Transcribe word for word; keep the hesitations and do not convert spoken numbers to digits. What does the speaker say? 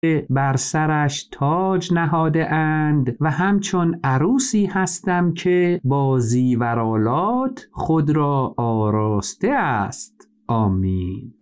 بر سرش تاج نهاده اند و همچون عروسی هستم که با زیورآلات خود را آراسته است. آمین.